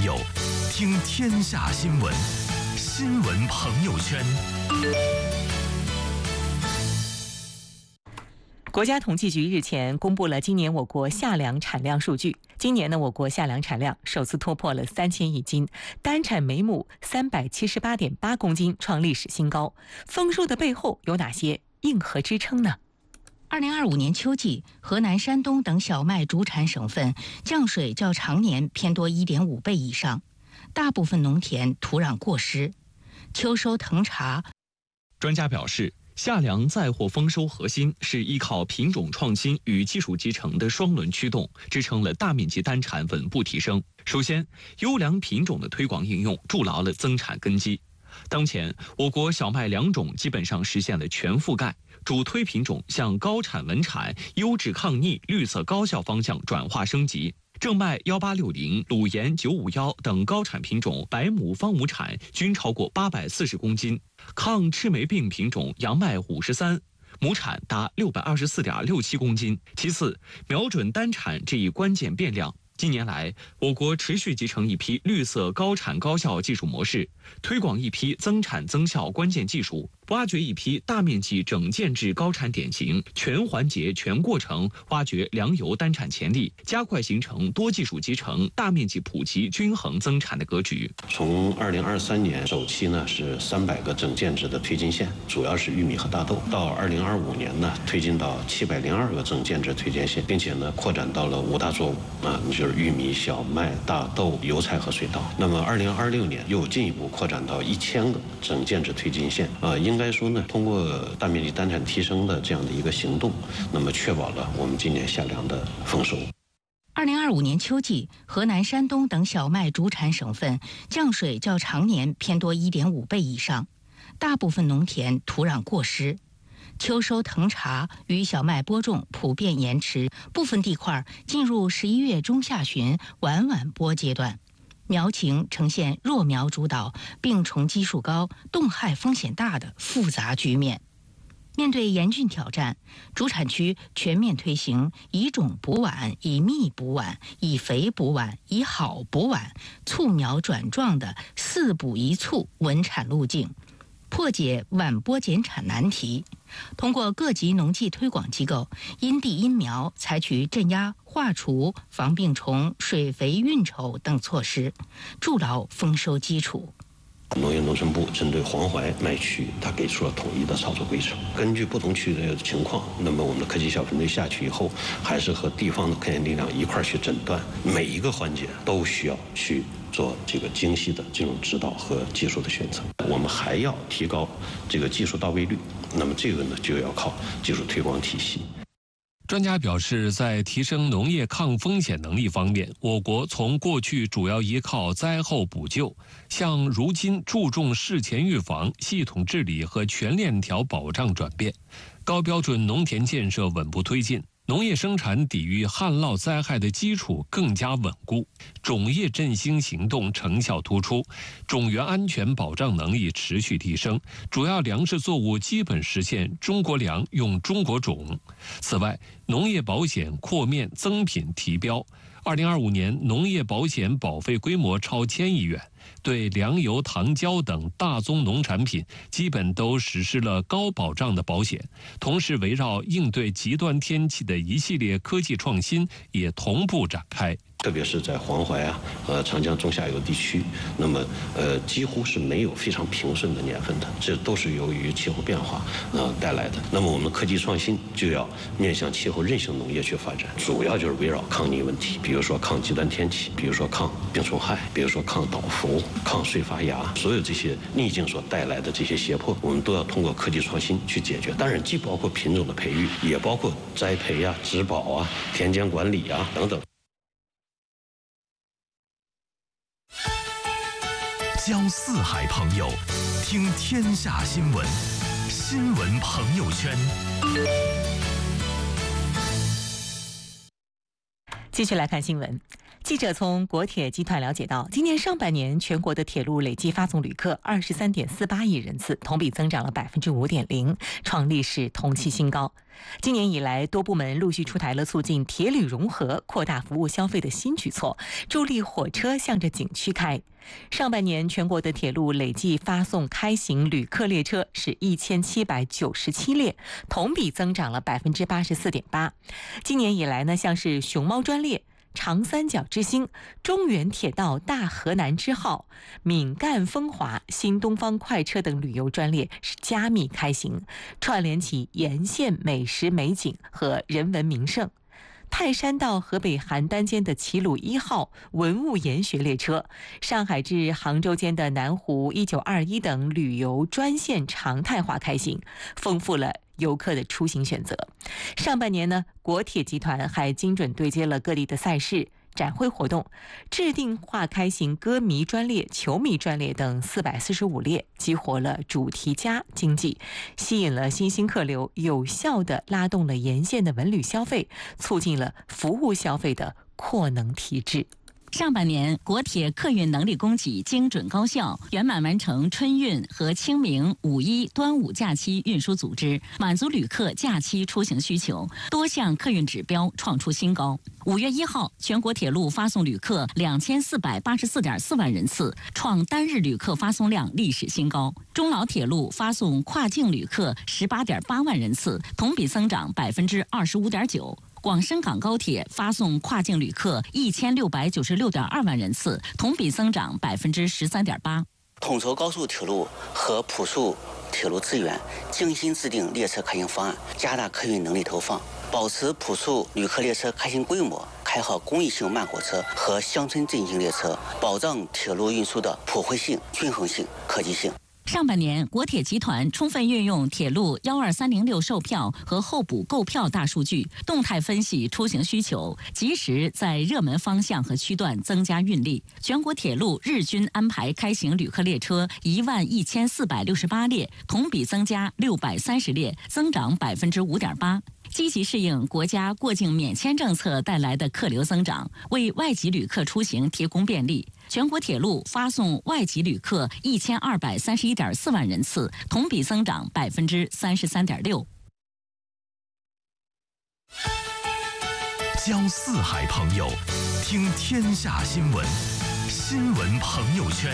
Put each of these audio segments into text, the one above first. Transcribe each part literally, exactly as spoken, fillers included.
友，听天下新闻，新闻朋友圈。 国家统计局日前公布了今年我国夏粮产量数据。今年呢，我国夏粮产量首次突破了三千亿斤，单产每亩三百七十八点八公斤，创历史新高。丰收的背后有哪些硬核支撑呢？ 二零二五年秋季，河南、山东等小麦主产省份降水较常年偏多一点五倍以上，大部分农田土壤过湿，秋收腾查。 专家表示，夏粮载获丰收核心是依靠品种创新与技术集成的双轮驱动，支撑了大面积单产稳步提升。首先，优良品种的推广应用筑牢了增产根基。当前，我国小麦两种基本上实现了全覆盖，主推品种向高产稳产、优质抗逆、绿色高效方向转化升级。正麦幺八六零、鲁盐九五幺等高产品种百亩方亩产均超过八百四十公斤，抗赤霉病品种杨麦五十三，亩产达六百二十四点六七公斤。其次，瞄准单产这一关键变量。近年来，我国持续集成一批绿色高产高效技术模式，推广一批增产增效关键技术，挖掘一批大面积整建制高产典型，全环节全过程挖掘粮油单产潜力，加快形成多技术集成、大面积普及、均衡增产的格局。 从二零二三年首期呢是三百个整建制的推进线，主要是玉米和大豆；到二零二五年呢推进到七百零二个整建制推荐线，并且呢扩展到了五大作物啊，就是玉米、小麦、大豆、油菜和水稻。那么二零二六年又进一步扩展到一千个整建制推进线啊，应该说呢，通过大面积单产提升的这样的一个行动，那么确保了我们今年夏粮的丰收。 二零二五年秋季，河南、山东等小麦主产省份降水较常年偏多一点五倍以上，大部分农田土壤过湿。秋收腾查与小麦播种普遍延迟，部分地块进入十一月中下旬晚晚播阶段，苗情呈现弱苗主导、病虫基数高、冻害风险大的复杂局面。面对严峻挑战，主产区全面推行以种补晚、以密补晚、以肥补晚、以好补晚、促苗转壮的四补一促稳产路径，破解晚播减产难题。通过各级农技推广机构因地因苗采取镇压、化除、防病虫、水肥运筹等措施，筑牢丰收基础。 农业农村部针对黄淮麦区，它给出了统一的操作规程。根据不同区的情况，那么我们的科技小分队下去以后，还是和地方的科研力量一块儿去诊断，每一个环节都需要去做这个精细的这种指导和技术的选择。我们还要提高这个技术到位率，那么这个呢就要靠技术推广体系。 专家表示，在提升农业抗风险能力方面，我国从过去主要依靠灾后补救，向如今注重事前预防、系统治理和全链条保障转变。高标准农田建设稳步推进，农业生产抵御旱涝灾害的基础更加稳固，种业振兴行动成效突出，种源安全保障能力持续提升，主要粮食作物基本实现中国粮用中国种。此外，农业保险扩面增品提标，二零二五年农业保险保费规模超千亿元，对粮油、糖胶等大宗农产品基本都实施了高保障的保险，同时围绕应对极端天气的一系列科技创新也同步展开。 特别是在黄淮啊和长江中下游地区，那么呃几乎是没有非常平顺的年份的，这都是由于气候变化呃带来的。那么我们科技创新就要面向气候韧性农业去发展，主要就是围绕抗逆问题，比如说抗极端天气，比如说抗病虫害，比如说抗倒伏、抗穗发芽，所有这些逆境所带来的这些胁迫，我们都要通过科技创新去解决。当然，既包括品种的培育，也包括栽培啊、植保啊、田间管理啊等等。 交四海朋友，听天下新闻，新闻朋友圈。 继续来看新闻。 记者从国铁集团了解到，今年上半年全国的铁路累计发送旅客二十三点四八亿人次，同比增长了百分之五点零，创历史同期新高。今年以来，多部门陆续出台了促进铁旅融合、扩大服务消费的新举措，助力火车向着景区开。上半年全国的铁路累计发送开行旅客列车是一千七百九十七列，同比增长了百分之八十四点八。今年以来呢，像是熊猫专列、长三角之星、中原铁道大河南之号、闽赣风华、新东方快车等旅游专列是加密开行，串联起沿线美食美景和人文名胜。泰山到河北邯郸间的齐鲁一号文物研学列车，上海至杭州间的南湖一九二一等旅游专线常态化开行，丰富了游客的出行选择。上半年呢，国铁集团还精准对接了各地的赛事、展会活动，制定化开行歌迷专列、球迷专列等四百四十五列，激活了主题加经济，吸引了新兴客流，有效地拉动了沿线的文旅消费，促进了服务消费的扩能提质。 上半年，国铁客运能力供给精准高效，圆满完成春运和清明、五一、端午假期运输组织，满足旅客假期出行需求，多项客运指标创出新高。五月一号，全国铁路发送旅客两千四百八十四点四万人次，创单日旅客发送量历史新高。中老铁路发送跨境旅客十八点八万人次，同比增长百分之二十五点九。广深港高铁发送跨境旅客一千六百九十六点二万人次，同比增长百分之十三点八。 统筹高速铁路和普速铁路资源，精心制定列车开行方案，加大客运能力投放，保持普速旅客列车开行规模，开好公益性慢火车和乡村振兴列车，保障铁路运输的普惠性、均衡性、可及性。 上半年，国铁集团充分运用铁路幺二三零六售票和候补购票大数据，动态分析出行需求，及时在热门方向和区段增加运力。全国铁路日均安排开行旅客列车一万一千四百六十八列，同比增加六百三十列，增长百分之五点八。积极适应国家过境免签政策带来的客流增长，为外籍旅客出行提供便利。全国铁路发送外籍旅客一千二百三十一点四万人次，同比增长百分之三十三点六。 交四海朋友，听天下新闻，新闻朋友圈。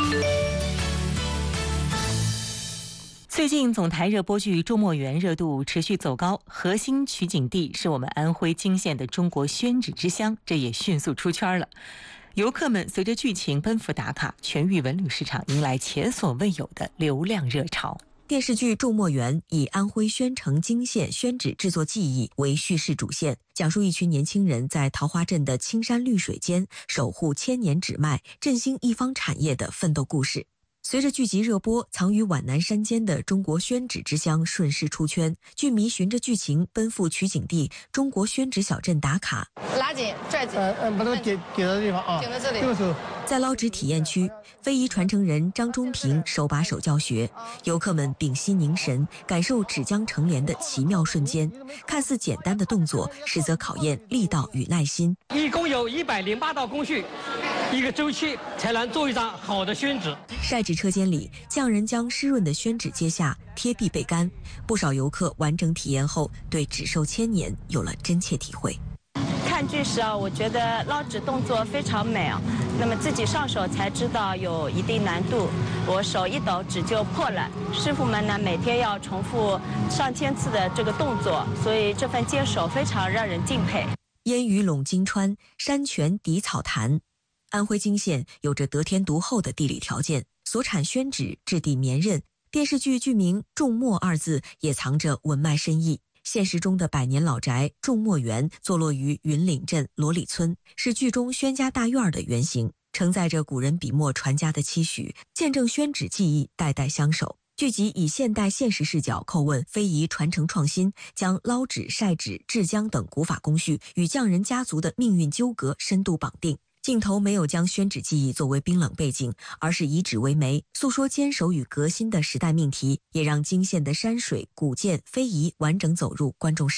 最近总台热播剧《周末园》热度持续走高，核心取景地是我们安徽泾县的中国宣纸之乡，这也迅速出圈了。游客们随着剧情奔赴打卡，全域文旅市场迎来前所未有的流量热潮。 电视剧《周末园》以安徽宣城泾县宣纸制作技艺为叙事主线，讲述一群年轻人在桃花镇的青山绿水间守护千年纸脉，振兴一方产业的奋斗故事。随着剧集热播，藏于皖南山间的中国宣纸之乡顺势出圈，剧迷循着剧情奔赴取景地中国宣纸小镇打卡。 拉紧，拽紧， 嗯嗯，把它顶顶到地方啊， 顶在这里。 这个时候， 在捞纸体验区，非遗传承人张忠平手把手教学，游客们屏息凝神，感受纸浆成帘的奇妙瞬间。看似简单的动作，实则考验力道与耐心。 一共有一百零八道工序，一个周期才能做一张好的宣纸。 晒纸车间里，匠人将湿润的宣纸揭下，贴壁备干。不少游客完整体验后，对纸寿千年有了真切体会。 看剧时啊，我觉得捞纸动作非常美啊，那么自己上手才知道有一定难度，我手一抖纸就破了。师傅们呢每天要重复上千次的这个动作，所以这份坚守非常让人敬佩。 烟雨陇金川，山泉抵草潭。安徽泾县有着得天独厚的地理条件，所产宣纸质地绵韧。电视剧剧名“仲墨”二字也藏着文脉深意。现实中的百年老宅仲墨园坐落于云岭镇罗里村，是剧中宣家大院的原型，承载着古人笔墨传家的期许，见证宣纸技艺代代相守。剧集以现代现实视角叩问非遗传承创新，将捞纸、晒纸、制浆等古法工序与匠人家族的命运纠葛深度绑定。镜头没有将宣纸技艺作为冰冷背景，而是以纸为媒，诉说坚守与革新的时代命题，也让泾县的山水、古建、非遗完整走入观众视野。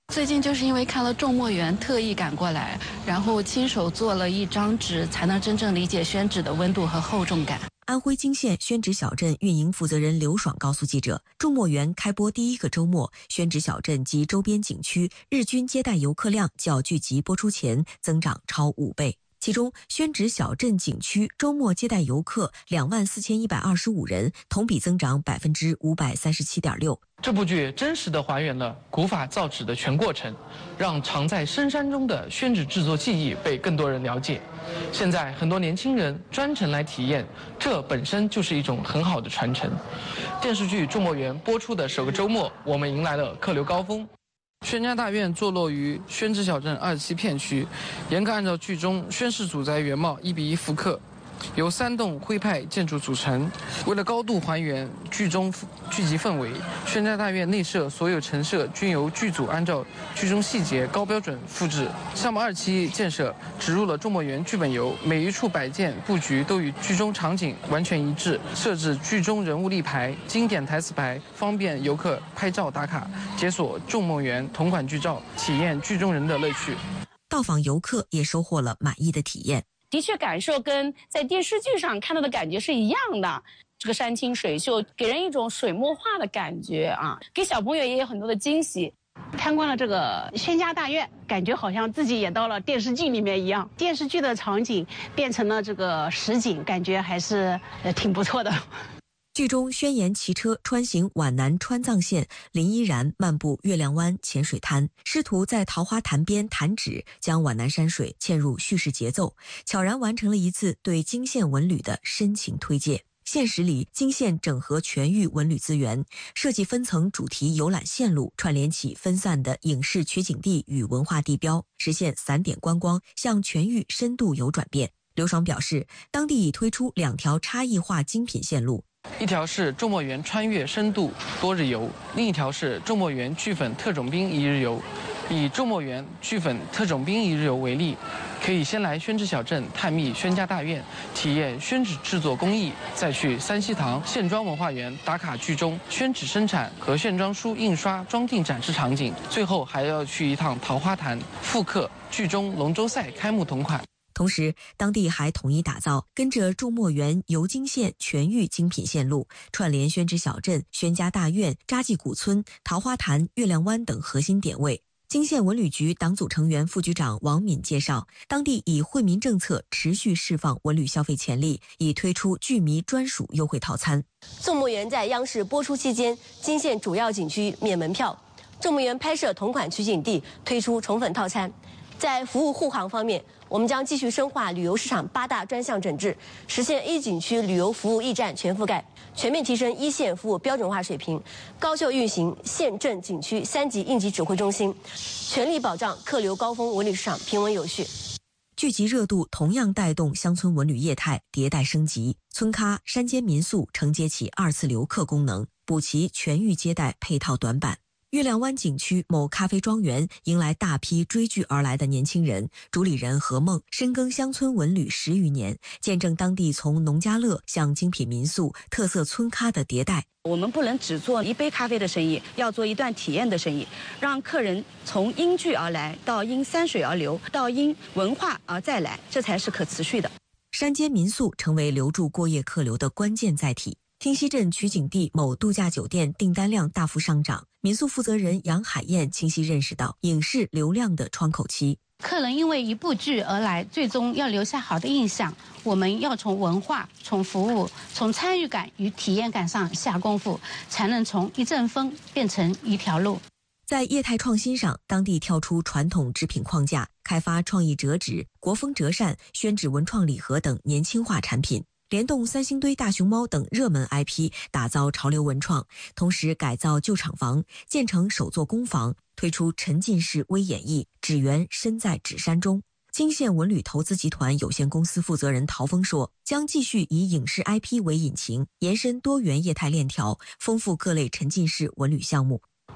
最近就是因为看了众墨园，特意赶过来，然后亲手做了一张纸，才能真正理解宣纸的温度和厚重感。 安徽泾县宣纸小镇运营负责人刘爽告诉记者，众墨园开播第一个周末，宣纸小镇及周边景区日均接待游客量较剧集播出前增长超五倍。其中，宣纸小镇景区周末接待游客两万四千一百二十五人，同比增长百分之五百三十七点六。 这部剧真实地还原了古法造纸的全过程，让藏在深山中的宣纸制作技艺被更多人了解。现在很多年轻人专程来体验，这本身就是一种很好的传承。电视剧《众墨园》播出的首个周末，我们迎来了客流高峰。宣家大院坐落于宣纸小镇二十七片区，严格按照剧中宣氏祖宅原貌一比一复刻，由三栋徽派建筑组成。为了高度还原剧中剧集氛围，宣家大院内设所有陈设均由剧组按照剧中细节高标准复制。项目二期建设植入了众墨园剧本游，每一处摆件布局都与剧中场景完全一致，设置剧中人物立牌、经典台词牌，方便游客拍照打卡，解锁众墨园同款剧照，体验剧中人的乐趣。 到访游客也收获了满意的体验。 的确感受跟在电视剧上看到的感觉是一样的，这个山清水秀给人一种水墨画的感觉啊，给小朋友也有很多的惊喜。 参观了这个宣家大院，感觉好像自己也到了电视剧里面一样，电视剧的场景变成了这个实景，感觉还是呃挺不错的。 剧中，宣言骑车穿行皖南川藏线，林依然漫步月亮湾浅水滩，试图在桃花潭边弹指，将皖南山水嵌入叙事节奏，悄然完成了一次对泾县文旅的深情推介。现实里，泾县整合全域文旅资源，设计分层主题游览线路，串联起分散的影视取景地与文化地标，实现散点观光向全域深度游转变。刘爽表示，当地已推出两条差异化精品线路， 一条是众墨园穿越深度多日游，另一条是众墨园剧粉特种兵一日游。以众墨园剧粉特种兵一日游为例，可以先来宣纸小镇探秘宣家大院，体验宣纸制作工艺，再去三希堂线装文化园打卡剧中宣纸生产和线装书印刷装订展示场景，最后还要去一趟桃花潭，复刻剧中龙舟赛开幕同款。 同时，当地还统一打造跟着众墨园游泾县全域精品线路，串联宣纸小镇、宣家大院、扎记古村、桃花潭、月亮湾等核心点位。泾县文旅局党组成员副局长王敏介绍，当地以惠民政策持续释放文旅消费潜力，已推出剧迷专属优惠套餐。 众墨园在央视播出期间，泾县主要景区免门票，众墨园拍摄同款取景地推出宠粉套餐。在服务护航方面，我们将继续深化旅游市场八大专项整治，实现 A 景区旅游服务驿站全覆盖，全面提升一线服务标准化水平，高效运行县镇景区三级应急指挥中心，全力保障客流高峰文旅市场平稳有序。 剧集热度同样带动乡村文旅业态迭代升级，村咖、山间民宿承接起二次留客功能，补齐全域接待配套短板。月亮湾景区某咖啡庄园迎来大批追剧而来的年轻人，主理人何梦深耕乡村文旅十余年，见证当地从农家乐向精品民宿、特色村咖的迭代。 我们不能只做一杯咖啡的生意，要做一段体验的生意，让客人从因剧而来，到因山水而流，到因文化而再来，这才是可持续的。 山间民宿成为留住过夜客流的关键载体。汀溪镇取景地某度假酒店订单量大幅上涨，民宿负责人杨海燕清晰认识到影视流量的窗口期。 客人因为一部剧而来，最终要留下好的印象，我们要从文化、从服务、从参与感与体验感上下功夫，才能从一阵风变成一条路。 在业态创新上，当地跳出传统纸品框架，开发创意折纸、国风折扇、宣纸文创礼盒等年轻化产品，联动三星堆大熊猫等热门 I P， 打造潮流文创，同时改造旧厂房，建成首座工坊，推出沉浸式微演绎，纸园身在纸山中。泾县文旅投资集团有限公司负责人陶峰说，将继续以影视 I P 为引擎，延伸多元业态链条，丰富各类沉浸式文旅项目。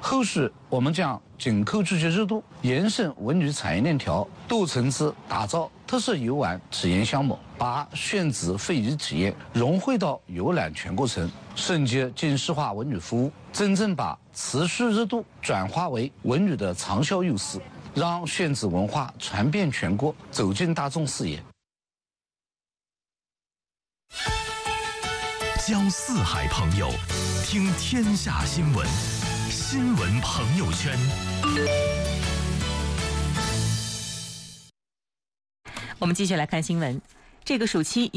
后续我们将紧扣聚集热度，延伸文旅产业链条，多层次打造特色游玩体验项目，把选址非遗体验融汇到游览全过程，升级精细化文旅服务，真正把持续热度转化为文旅的长效优势，让选址文化传遍全国，走进大众视野。 交四海朋友，听天下新闻，新闻朋友圈。 我们继续来看新闻，这个暑期。